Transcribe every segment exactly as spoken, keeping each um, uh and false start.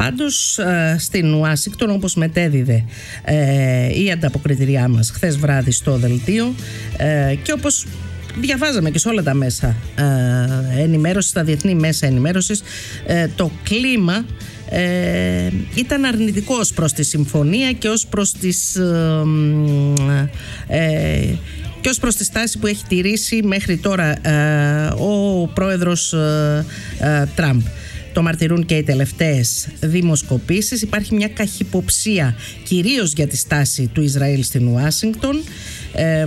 Πάντως στην Ουάσιγκτον, όπως μετέδιδε η ανταποκριτηριά μας χθες βράδυ στο δελτίο και όπως διαβάζαμε και σε όλα τα μέσα ενημέρωσης, στα διεθνή μέσα ενημέρωσης, το κλίμα Ε, ήταν αρνητικό ως προς τη συμφωνία και ως προς τις ε, και ως προς τη στάση που έχει τηρήσει μέχρι τώρα ε, ο πρόεδρος ε, ε, Τραμπ. Το μαρτυρούν και οι τελευταίες δημοσκοπήσεις. Υπάρχει μια καχυποψία κυρίως για τη στάση του Ισραήλ στην Ουάσιγκτον. ε,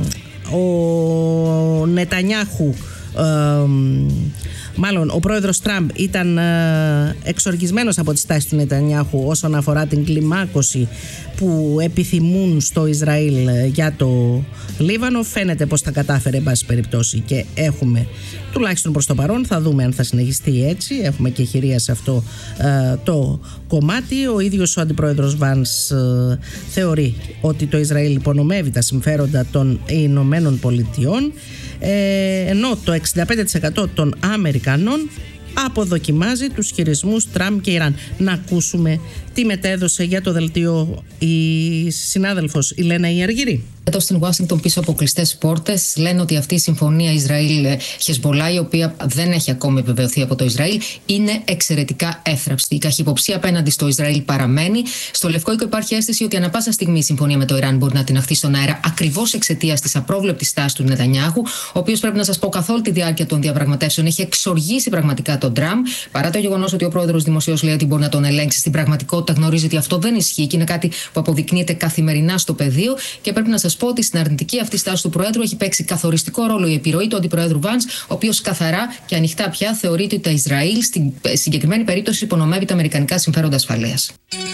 Ο Νετανιάχου ε, Μάλλον ο πρόεδρος Τραμπ ήταν ε, εξοργισμένος από τη στάση του Νετανιάχου όσον αφορά την κλιμάκωση που επιθυμούν στο Ισραήλ για το Λίβανο. Φαίνεται πως τα κατάφερε εν πάση περιπτώσει και έχουμε, τουλάχιστον προς το παρόν, θα δούμε αν θα συνεχιστεί έτσι, έχουμε και χειρία σε αυτό ε, το κομμάτι. Ο ίδιος ο αντιπρόεδρος Βανς ε, θεωρεί ότι το Ισραήλ υπονομεύει τα συμφέροντα των Ηνωμένων Πολιτειών, ε, ενώ το εξήντα πέντε τοις εκατό των Αμερικανών αποδοκιμάζει τους χειρισμούς Τραμπ και Ιράν. Να ακούσουμε τι μετέδωσε για το δελτίο η συνάδελφος Ηλένα Ιαργυρή. Εδώ στην Ουάσιγκτον, πίσω από κλειστές πόρτες, λένε ότι αυτή η συμφωνία Ισραήλ-Χεσμολά, η οποία δεν έχει ακόμη επιβεβαιωθεί από το Ισραήλ, είναι εξαιρετικά εύθραυστη. Η καχυποψία απέναντι στο Ισραήλ παραμένει. Στο Λευκό Οίκο υπάρχει αίσθηση ότι ανά πάσα στιγμή η συμφωνία με το Ιράν μπορεί να τιναχθεί στον αέρα, ακριβώς εξαιτίας της απρόβλεπτης τάσης του Νετανιάχου, ο οποίος, πρέπει να σας πω, καθ' όλη τη διάρκεια των διαπραγματεύσεων έχει εξοργήσει πραγματικά τον Τραμπ. Παρά το γεγονός ότι ο πρόεδρος δημοσίως λέει ότι μπορεί να τον ελέγξει, στην πραγματικότητα γνωρίζει ότι αυτό δεν ισχύει και είναι κάτι που αποδεικνύεται καθημερινά στο πεδίο. Και πρέπει να σας πω ότι στην αρνητική αυτή στάση του Προέδρου έχει παίξει καθοριστικό ρόλο η επιρροή του Αντιπροέδρου Βανς, ο οποίος καθαρά και ανοιχτά πια θεωρείται ότι το Ισραήλ στην συγκεκριμένη περίπτωση υπονομεύει τα αμερικανικά συμφέροντα ασφαλείας.